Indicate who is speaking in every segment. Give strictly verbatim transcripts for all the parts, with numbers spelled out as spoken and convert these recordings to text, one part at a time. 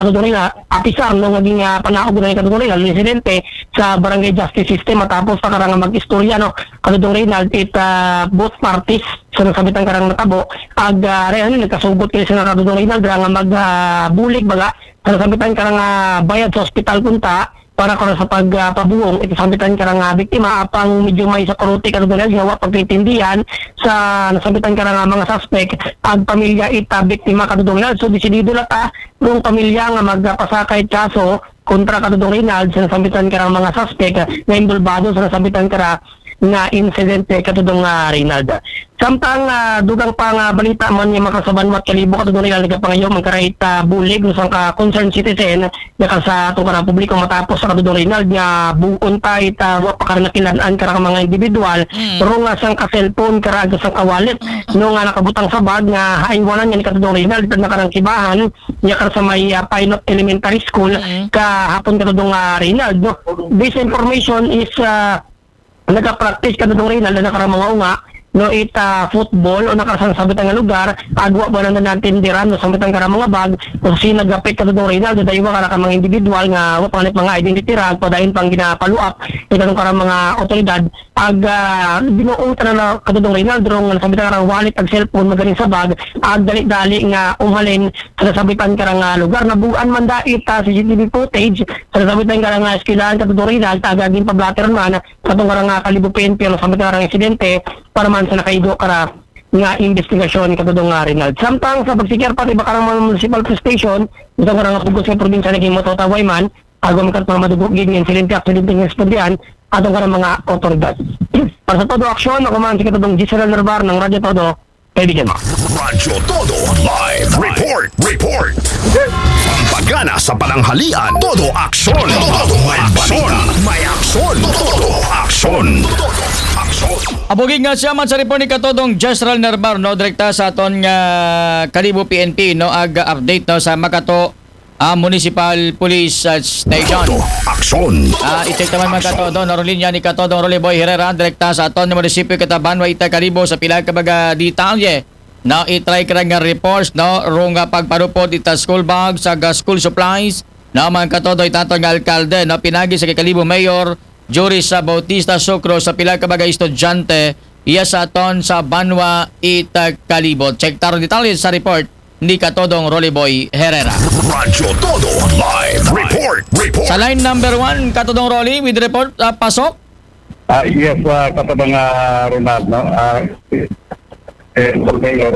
Speaker 1: Kadudong na apisar no naging uh, panaog na ni Kadudong Reynald insidente sa barangay justice system matapos sa karang mag-istorya no Kadudong Reynald it uh, both parties sa nasabitan karang natabo ag uh, rehan nagkasugot kay sa Kadudong Reynald nga magbulig uh, baga sa nasabitan karang uh, bayad sa ospital punta para ko sa pagpabuong uh, ito sabitan karang uh, biktima apang medyo may sa korute Kadudong Reynald nga pagtitindihan sa nasabitan karang uh, mga suspect ag pamilya ita biktima Kadudong Reynald so desidido lata ng pamilya nga magpasakay kaso kontra Kadudong Reynald sa nasabitan karang mga suspect nga involvado sa nasabitan karang nga insidente Kadudong uh, Reynald. Samtang uh, dugang pa nga balita man nga makasaban mat kalibo Kadudong Reynald nagapangayo magkarait uh, bulig no sang ka concerned citizen nga sa atong karang publiko matapos sa Kadudong Reynald nga buon ta ita wa pa karang nakilan-an karang mga individual mm. pero nga sang ka cellphone karang sang ka wallet no nga nakabutang sa bag nga haingwanan nga ni Kadudong Reynald ita na karang kibahan nya kar sa may uh, Pilot Elementary School mm. ka hapon Kadudong uh, Reynald no. This information is uh, nagka-practice Kadudong Reynald na nakarang mga unga no ita football o nakasang sabitan nga lugar agwa ba na natindiran no sabitan karang mga bag kung sino nagapit Kadudong Reynald daywa kara ka mga individual nga wa panit mga identity rag padayon pang ginapaluap itanong karang mga otoridad ag uh, binuong tanan na Kadudong Reynald rong sabitan karang wallet ag cellphone magaling sa bag ag dali-dali nga umhalin sa sabitan karang uh, lugar nabuan man dait uh, C C T V footage sa sabitan karang uh, eskwelahan Kadudong Reynald tagagin pablater man katong karang uh, kalibo P N P no sabitan karang insidente para man sa nakaigo kara nga investigasyon Kadudong Reynald. Samtang sa pagsikir pati bakarang municipal station isang karang pugos nga probinsya naging matotaway man agom kat mga madugog gid ng insidente aksidente ng eskwelahan atong karang mga otoridad. Para sa todo aksyon ako man si Kadudong Giselle Nervar ng Radyo Todo kaibigan mo.
Speaker 2: Radyo Todo Live Report Report Pampagana sa pananghalian Todo aksyon Todo may aksyon May aksyon Todo aksyon
Speaker 3: Abogig nga siya man sa report ni Katodong Giselle Nervar no direkta sa aton nga Kalibo P N P no ag update no sa Makato uh, Municipal Police uh, Station.
Speaker 2: Aksyon.
Speaker 3: Ah uh, i-check naman mga Katodong no linya ni Katodong Rollyboy Herrera direkta sa aton nga munisipyo Kataban wa ita Kalibo sa pila ka baga detalye. No i-try ka nga reports no rong nga pagparupod ita school bags sa school supplies. No mga Katodong itaton nga alkalde no pinagi sa Kalibo Mayor Joris sa Bautista Sucro sa pila ka bagay estudyante iya sa aton sa Banwa ita Kalibo. Check taron detalye sa report ni Katodong Rollyboy Herrera.
Speaker 2: Radyo Todo Live Report Report
Speaker 3: Sa line number one Katodong Rolly with report uh, pasok.
Speaker 4: Uh, yes, uh, Katodong uh, Ronald no. Uh, eh, Mayor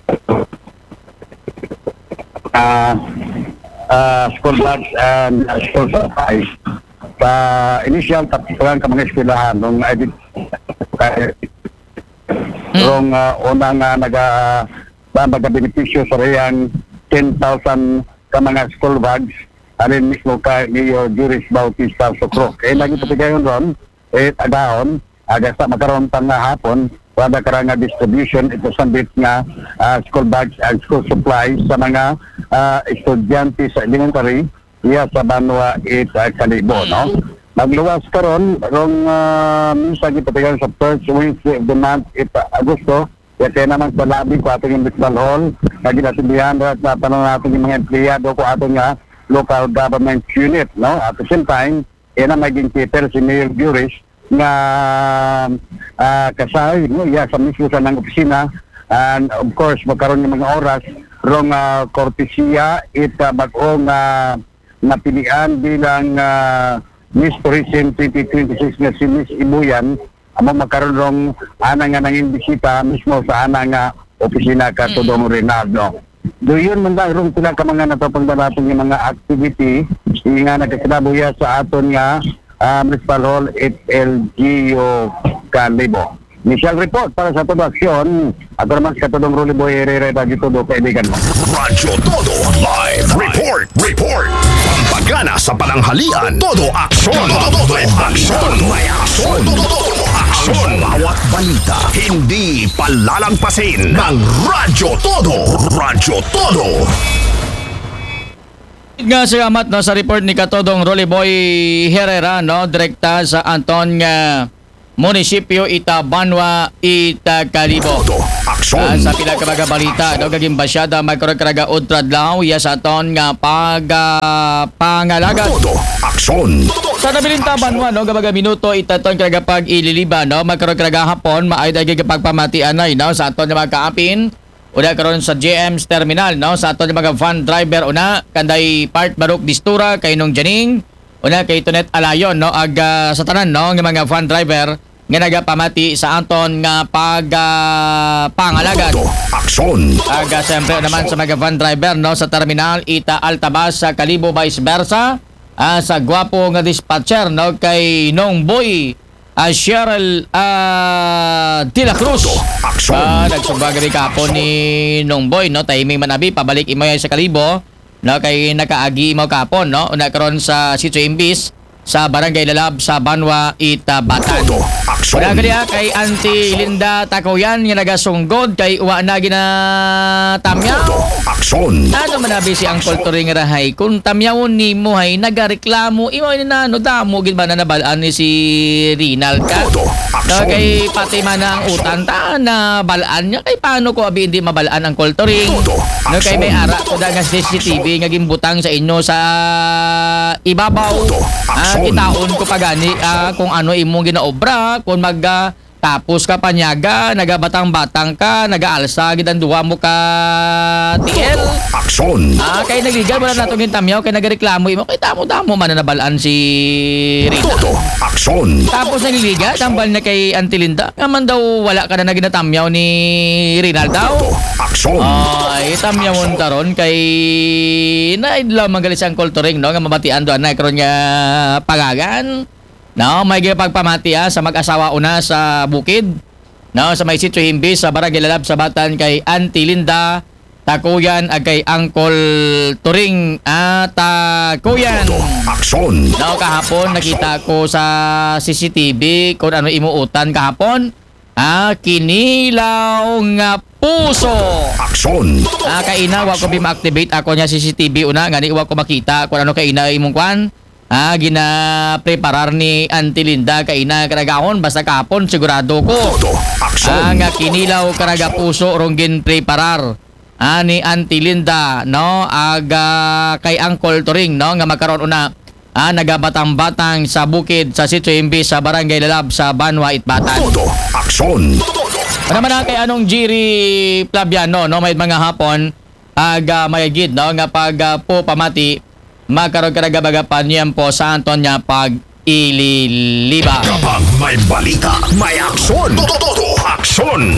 Speaker 4: uh, uh, school bags and uh, school supplies sa initial tapos ka mga eskwelahan nung edit kaya nung uh, unang uh, naga uh, magka-benepisyo sa reyang ten thousand ka mga school bags alin mismo ka ni Juris Bautista Sucro kaya lagi patigayon ron eh agaon aga sa magkaroon pang uh, hapon wala karang uh, distribution ito sambit nga uh, school bags and school supplies sa mga uh, estudyante sa elementary iya sa Banwa it uh, Kalibo, no? Magluwas karon rong uh, minsan ipatigan sa first Wednesday of the month it uh, Agosto kaya kaya naman sa labi ko ating municipal hall lagi nasindihan at natanong natin yung mga empleyado ko ating uh, local government unit, no? At the same time yan ang maging cater si Mayor Juris na uh, kasay, no? Iya sa mismo sa ng opisina and of course magkaroon ng mga oras rong uh, kortesiya it uh, bagong uh, napilian bilang uh, Miss Tourism twenty twenty-six na si Miss Ibuyan among magkaroon rong anang nga nanging bisita mismo sa anang nga opisina Katodong Reynaldo. Doon man lang rong sila ka mga natapang natin yung mga activity yung nga nagkakinabuya sa aton nga uh, Municipal Hall at L G O Kalibo. Initial report para sa todo aksyon at naman sa Katodong Rollyboy Herrera Radyo Todo kaibigan mo.
Speaker 2: Radyo Todo Live Report Report Pampagana sa pananghalian Todo aksyon Todo aksyon May aksyon Todo aksyon Bawat balita hindi palalampasin ng Radyo Todo Radyo Todo.
Speaker 3: Nga salamat no sa report ni Katodong Rollyboy Herrera no direkta sa Anton nga munisipyo ita Banwa ita Kalibo.
Speaker 2: Todo
Speaker 3: Ah,
Speaker 2: aksyon.
Speaker 3: sa pila ka mga balita, no, kaging basyada magkaroon karaga udradlaw ya sa aton nga pag ah, pangalagat.
Speaker 2: Todo aksyon.
Speaker 3: Sa nabilinta Banwa, no, kabaga minuto itaton karaga pag ililiba, no, magkaroon karaga hapon, maay dagi kapag pamatian ay, no, sa aton nga mga kaapin. Una karon sa G M's terminal, no, sa aton nga mga van driver una kanday part Barok Distura kay nung Janing. Una kay Tonet Alayon, no, ag ah, sa tanan, no, nga mga van driver nga nagapamati sa aton nga pag ah, pangalagat.
Speaker 2: Todo aksyon.
Speaker 3: Aga siyempre naman sa mga van driver, no, sa terminal Ita Altabas sa Kalibo vice versa. Ah, sa gwapo nga dispatcher, no, kay Nong Boy ah, Cheryl ah, De La Cruz.
Speaker 2: Todo aksyon.
Speaker 3: Ah, nagsumbaga rin kapon ni Nong Boy, no, timing manabi pabalik imo yan sa Kalibo, no, kay nakaagi imo kapon, no, una karon sa Sitio Imbis sa Barangay Lalab sa Banwa Ita Batan.
Speaker 2: Todo aksyon.
Speaker 3: Wala kaya kay Auntie Linda Takoyan nga nagasunggod kay uwa na ginatamyaw.
Speaker 2: Todo aksyon.
Speaker 3: Ano manabi si Uncle Turing rahay kung tamyawon ni mo hay nagareklamo imo ni nano damo gid ba na nabalaan ni si Rinal ka.
Speaker 2: Todo
Speaker 3: No,
Speaker 2: aksyon.
Speaker 3: kay pati man ang utan ta na balaan niya kay paano ko abi hindi mabalaan ang Uncle Turing.
Speaker 2: Todo
Speaker 3: No, kay may
Speaker 2: aksyon.
Speaker 3: ara ko da nga C C T V nga gimbutang sa inyo sa ibabaw.
Speaker 2: Todo
Speaker 3: Ah,
Speaker 2: aksyon.
Speaker 3: kitaon ko pa gani ah, kung ano imong ginaobra, kung mag ah, tapos ka panyaga, nagabatang-batang ka, nagaalsa gid ang duwa mo ka T L.
Speaker 2: Aksyon.
Speaker 3: Ah, kay nagligal wala nato gintamyaw kay nagareklamo imo kay damo-damo man na nabalaan si Rina.
Speaker 2: Todo aksyon.
Speaker 3: Tapos nagliliga, tambal na kay Auntie Linda. Nga man daw wala ka na naginatamyaw ni Rinal daw.
Speaker 2: Todo aksyon.
Speaker 3: Ay, tamyawon karon kay naidlaw magalit si Uncle Turing, no, nga mabatian doon na karon nga pagagan. No, may gipagpamati ah, sa mag-asawa una sa bukid. No, sa may Sitio Imbis sa Barangay Lalab sa Batan kay Auntie Linda Takuyan ag kay Uncle Turing at Takuyan.
Speaker 2: Todo aksyon.
Speaker 3: No, kahapon nakita ko sa C C T V kung ano imuutan kahapon. Ah, kinilaw nga puso.
Speaker 2: Aksyon.
Speaker 3: Ah, kaina wa ko bi ma-activate ako nya C C T V una ngani wa ko makita kung ano kaina imong kwan. Ah, gina-preparar ni Auntie Linda kaina karagahon basta kahapon sigurado ko.
Speaker 2: Todo
Speaker 3: Ah,
Speaker 2: aksyon.
Speaker 3: nga kinilaw karaga puso rong gin-preparar. Ah, ni Auntie Linda, no, aga kay Uncle Turing, no, nga magkaroon una ah, nagabatang-batang sa bukid sa Sitio Imbis sa Barangay Lalab sa Banwa Itbatan.
Speaker 2: Todo aksyon.
Speaker 3: Ano naman na kay anong Jiri Plabiano, no, may mga hapon aga mayagid, no, nga pag ah, po pamati magkaroon karaga bagapan niyan po sa Anton niya pag ililiba.
Speaker 2: Kapag may balita, may aksyon. Todo todo aksyon.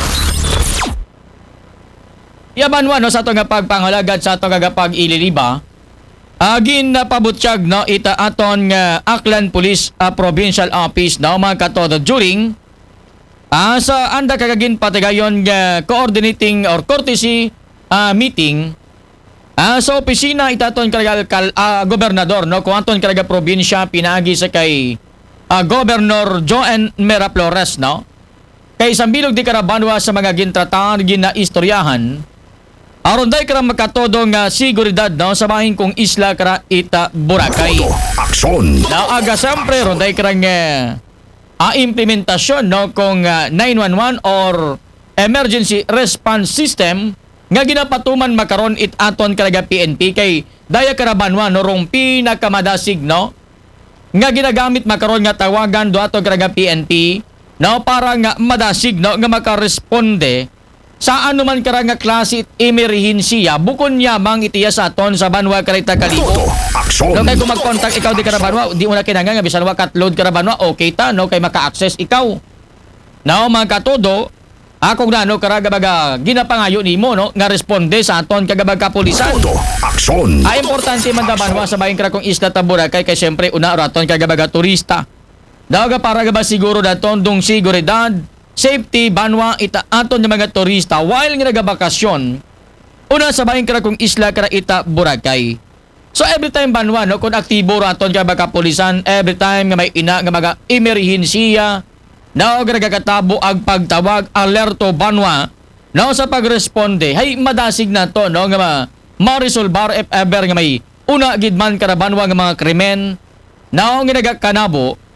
Speaker 3: Yabanwa, no, sa ito nga pagpangalagat sa ito nga pag ililiba. Agin na pabutsyag, no, ita aton nga Aklan Police uh, Provincial Office, no, mga katodo during ah, sa anda kagagin patigayon nga coordinating or courtesy ah, meeting ah, sa opisina itaton karaga kal, ah, gobernador, no, kung aton karaga probinsya pinagi sa kay ah, Governor Joan Mera Flores, no, kay sambilog di karabanwa sa mga gintratan ginaistoryahan. Aron day kara makatodo nga seguridad, no, sa bahing kong isla kara ita Boracay.
Speaker 2: Todo aksyon.
Speaker 3: Na aga siyempre ron day kara nga a implementasyon, no, kung uh, nine one one or emergency response system nga ginapatuman makaron it aton kalaga P N P kay daya karabanwa no rong pinakamadasig, no, nga ginagamit makaron nga tawagan do ato kalaga P N P, no, para nga madasig, no, nga makaresponde sa anuman kara nga klase emerhensiya bukon yamang itiya sa aton sa Banwa Karita Kalibo.
Speaker 2: Todo aksyon.
Speaker 3: No, kay kung mag-contact ikaw di karabanwa, di mo na kinanganga nga bisan wa kat-load karabanwa, okay ta, no, kay maka-access ikaw. Now, mga katodo, akong na, no, karaga baga ginapangayo nimo, no, nga responde sa aton kagabag kapulisan.
Speaker 2: Todo aksyon.
Speaker 3: Ay importante man dabanwa sa bayang krakong isla ta Boracay kay siyempre una raton kagabaga turista. Daga para gaba siguro daton dong seguridad, safety banwa ita aton ng mga turista while nga nagabakasyon. Una sa bayang krakong isla kara ita Boracay. So every time banwa, no, kung aktibo raton kagabaga kapulisan, every time nga may ina nga mga emerhensiya, na og nagakatabo ag pagtawag alerto banwa, no, sa pagresponde hay madasig na to, no, nga ma ma-resolbar if ever nga may una gid man karabanwa nga mga krimen na nga nagakanabo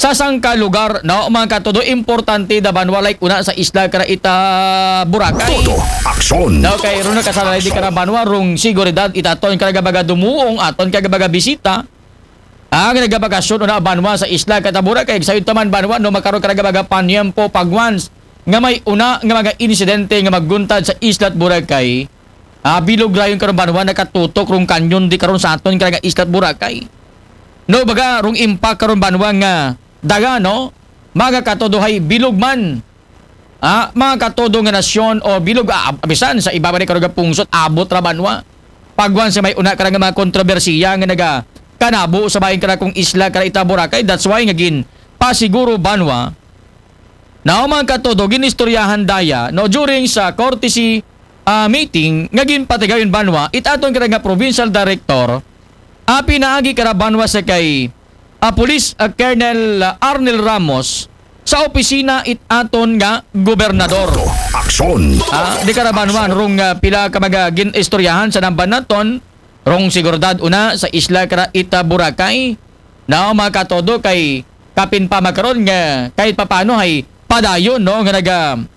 Speaker 3: sa sangka lugar no mga katodo importante da banwa like una sa isla kara ita Boracay.
Speaker 2: Todo aksyon.
Speaker 3: No kay ron kasalay di kara banwa rong seguridad itaton kara baga dumuong aton kara baga bisita. Ang nagabakasyon una banwa sa isla kata Boracay sayod taman banwa no makaron kara baga panyempo pagwans nga may una nga mga insidente nga magguntad sa isla Boracay. Ah bilog rayon karon banwa nakatutok rong kanyon di karon sa aton kara isla Boracay. No baga rong impact karon banwa nga daga no mga katodohay bilog man ah mga katodo nga nasyon o bilog ah, abisan sa ibaba ni karon nga pungsot abot ra banwa pagwan sa may una karang mga kontrobersiya nga naga kanabo sa bahin kara kung isla kara ita Boracay. That's why nga gin pasiguro banwa na mga katodo ginistoryahan daya no during sa courtesy uh, meeting nga gin patigayon banwa it aton kara nga provincial director a pinaagi kara banwa sa kay a Police uh, Colonel uh, Arnel Ramos sa opisina it aton nga gobernador.
Speaker 2: Todo aksyon.
Speaker 3: Ah, di karabanwan rong uh, pila ka mga ginistoryahan sa namban naton rong seguridad una sa isla kara ita Boracay. Na mga katodo kay kapin pa makaron nga kahit papaano ay padayon no nga naga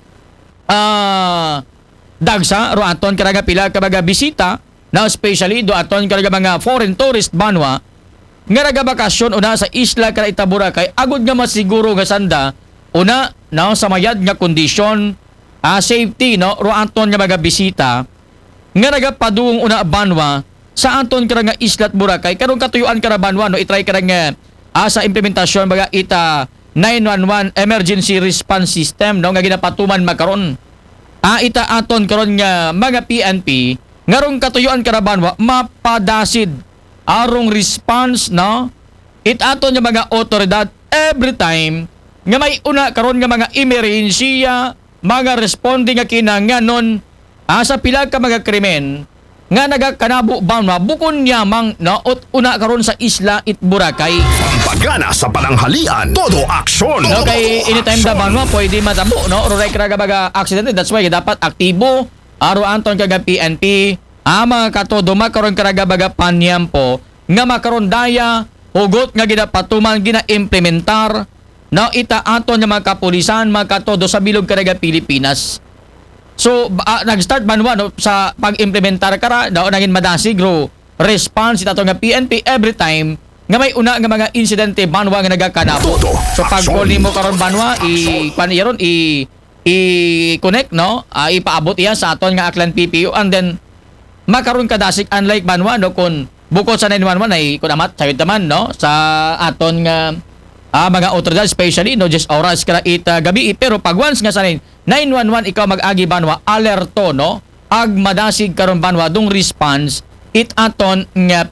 Speaker 3: ah dagsa ro aton kara nga pila ka mga bisita na especially do aton kara mga foreign tourist banwa nga nagabakasyon una sa isla kara ita Boracay agud nga masiguro nga sanda una no sa mayad nga kondisyon ah, safety no ro anton nga mga bisita nga nagapadung una banwa sa anton kara nga isla Boracay karon katuyuan kara banwa no itry kara nga ah, sa implementasyon mga ita nine one one emergency response system no nga ginapatuman makaron ah, ita aton karon nga mga P N P ngarong katuyuan kara banwa mapadasid arong response no it aton nga mga otoridad every time nga may una karon nga mga emerhensiya mga responding nga kinahanglan ah, sa pila ka mga krimen nga nagakanabo banwa bukon yamang no ut una karon sa isla it Boracay.
Speaker 2: Pampagana sa pananghalian. Todo aksyon.
Speaker 3: No kay anytime da banwa pwede matabo no ro rek raga baga accident that's why dapat aktibo aro anton kaga P N P ama katodo makaron karaga baga panyampo nga makaron daya hugot nga ginapatuman gina-implementar na ita aton nga mga kapulisan mga katodo sa bilog karaga Pilipinas. So uh, nag-start banwa no sa pag-implementar kara daw naging madasig ro response ita nga P N P every time nga may una nga mga insidente banwa nga nagakanabo. So pag call nimo karon banwa i kan iron i i-connect no uh, ipaabot iya sa aton nga Aklan P P O and then makaroon kadasig unlike banwa no kun bukod sa nine one one ay kun amat sayod naman no sa aton nga ah, mga otoridad especially no just oras kara ita gabi pero pag once nga sa nine one one ikaw mag-agi banwa alerto no ag madasig karon banwa dong response it aton nga